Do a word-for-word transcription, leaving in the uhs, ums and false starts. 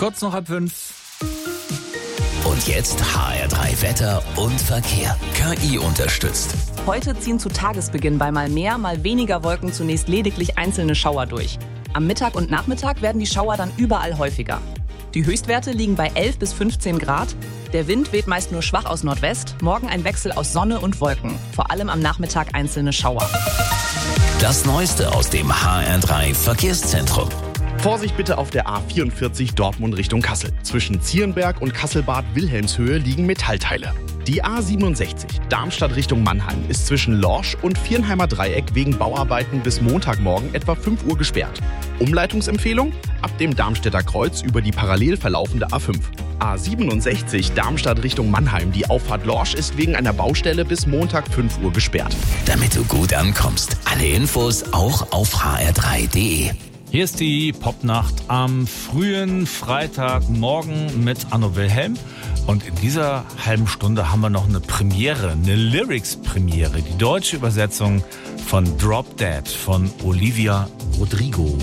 Kurz noch halb fünf. Und jetzt H R drei Wetter und Verkehr. K I unterstützt. Heute ziehen zu Tagesbeginn bei mal mehr, mal weniger Wolken zunächst lediglich einzelne Schauer durch. Am Mittag und Nachmittag werden die Schauer dann überall häufiger. Die Höchstwerte liegen bei elf bis fünfzehn Grad. Der Wind weht meist nur schwach aus Nordwest. Morgen ein Wechsel aus Sonne und Wolken. Vor allem am Nachmittag einzelne Schauer. Das Neueste aus dem H R drei Verkehrszentrum. Vorsicht bitte auf der A vierundvierzig Dortmund Richtung Kassel. Zwischen Zierenberg und Kasselbad Wilhelmshöhe liegen Metallteile. Die A siebenundsechzig Darmstadt Richtung Mannheim ist zwischen Lorsch und Viernheimer Dreieck wegen Bauarbeiten bis Montagmorgen etwa fünf Uhr gesperrt. Umleitungsempfehlung? Ab dem Darmstädter Kreuz über die parallel verlaufende A fünf. A siebenundsechzig Darmstadt Richtung Mannheim. Die Auffahrt Lorsch ist wegen einer Baustelle bis Montag fünf Uhr gesperrt. Damit du gut ankommst. Alle Infos auch auf h r drei punkt d e. Hier ist die Popnacht am frühen Freitagmorgen mit Anno Wilhelm. Und in dieser halben Stunde haben wir noch eine Premiere, eine Lyrics-Premiere. Die deutsche Übersetzung von Drop Dead von Olivia Rodrigo.